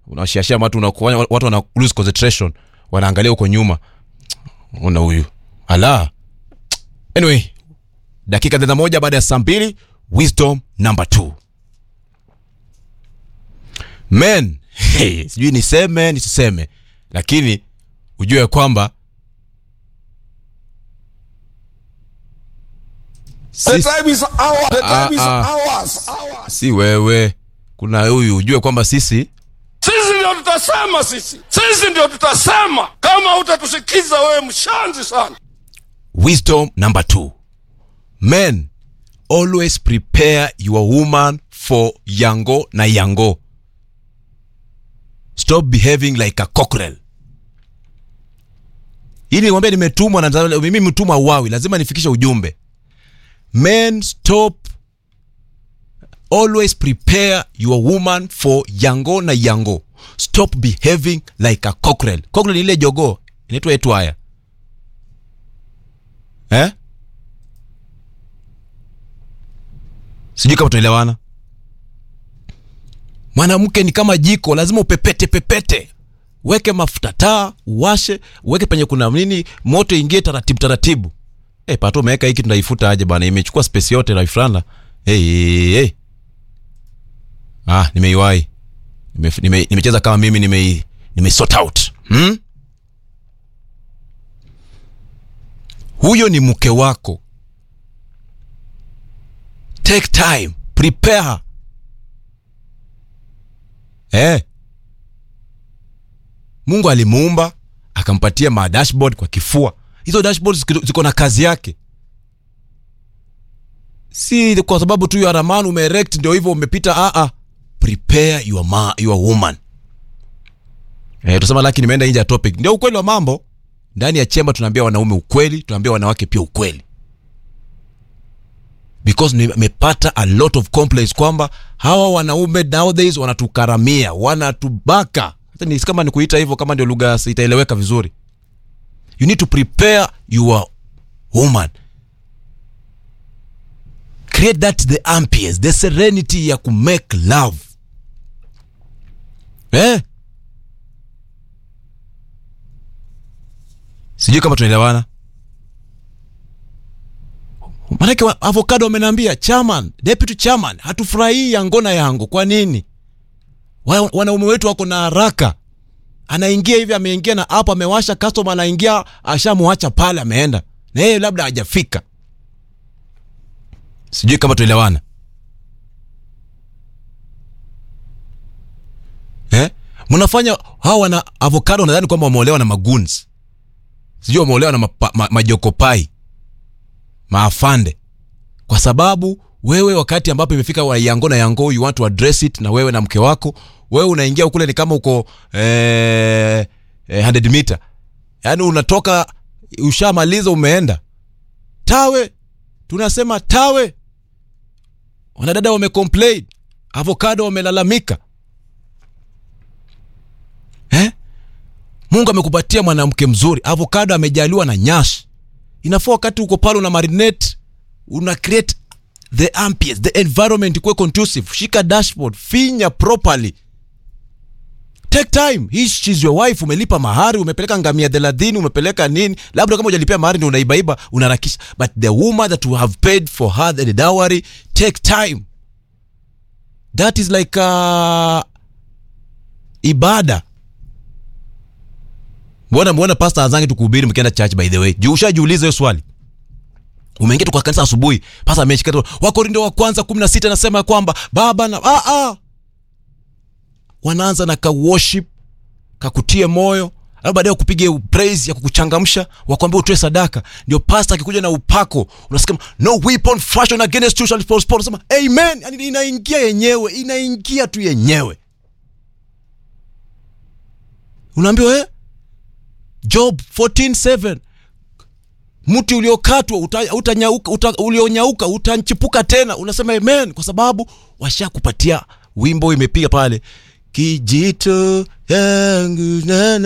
unashashia watu, unakuwa watu wana lose concentration, wanaangalia huko nyuma. Ona huyu. Ala. Anyway, dakika 1 baada ya saa 2, wisdom number 2. Men, sijui niseme, lakini ujue kwamba the time is ours. Si wewe. Kuna huyu, ujue kwamba sisi ndio tutasema kama utatusikiza wewe mshanzi sana. Wisdom number 2. Men, always prepare your woman for yango na yango. Stop behaving like a cockerel. Hili niwaambia, nimetumwa na mimi mtumwa wawi, lazima nifikishe ujumbe. Men, stop. Always prepare your woman for yango na yango. Stop behaving like a cockerel. Cockerel ile jogo inaitwa etwaya. Sijui kama tunaelewana. Mwanamke ni kama jiko, lazima upepete. Weke mafuta taa, uwashe, weke penye kuna nini, moto ingie taratibu. Pato umeweka hiki tunaifuta aje bana, imechukua space yote na ifrana. Nimeiwahi. Nimecheza kama mimi nime sort out. Huyo ni mke wako. Take time, prepare. Mungu alimuumba, akampatia dashboard kwa kifua. Hizo dashboards ziko na kazi yake. Si kwa sababu tu ya ramani umeerect ndio hivyo umepita. Prepare your woman. Tusema lakini nimeenda nje ya topic. Ndio ukweli wa mambo. Ndani ya chemba tunaambia wanaume ukweli, tunaambia wanawake pia ukweli. Because nimepata a lot of complaints kwamba hawa wanaume nowadays wanatukaramia, wanatubaka. Hata ni kama nikuita hivyo, kama ndio lugha itaeleweka vizuri. You need to prepare your woman. Create the ambience, the serenity ya make love. Sijui kama tunaelewana. Manake avocado wamenambia, chairman, deputy chairman, hatufurahii yangona yangu. Kwa nini? Wanaume wetu wako na haraka. Anaingia hivi, ameingia na hapa, amewasha, customer anaingia, ashamuacha pale, ameenda. Na yeye labda hajafika. Sijui kama tuelewana. Mnafanya hawa wana avocado nadhani kwamba wameolewa na maguns. Sijui wameolewa na majokopai, maafande. Kwa sababu wewe wakati ambapo imefika wa yango na yango, you want to address it na wewe na mke wako, wewe unaingia kule ni kama uko 100 meter. Yaani unatoka ushamaliza umeenda. Tawe. Tunasema tawe. Wanadada wamecomplain. Avocado wamelalamika. Mungu amekupatia mwanamke mzuri. Avocado amejaliwa na nyash. Inafaa wakati uko pale una marinate, una create the ambience, the environment ikuwe conducive. Shika dashboard, finya properly. Take time. She's your wife, umelipa mahari, umepeleka ngamia 30, umepeleka nini. Labda kama hujalipia mahari ndio unaibaiba, unarakisha. But the woman that you have paid for her the dowry, take time. That is like ibada. Mbona pastor azangi tukuhubiri mkienda church by the way? Ushajiuliza hiyo swali? Umeingia tu kwa kanisa asubuhi, pastor ameshika Wakorintho wa kwanza 16 anasema kwamba baba na wanaanza na ka worship, kakutie moyo, alafu baadaye kupiga praise ya kukuchangamsha, wakwambia utoe sadaka. Ndio pastor akikuja na upako, unasikia no weapon fashioned against you shall prosper. Unasema amen. Yani inaingia tu yenyewe. Unaambiwa Job 14:7, mti uliokatwa ulionyauka utanchipuka tena. Unasema amen kwa sababu washakupatia wimbo imepiga pale, kijito yangu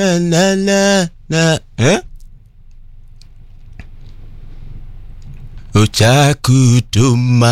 na uchakutuma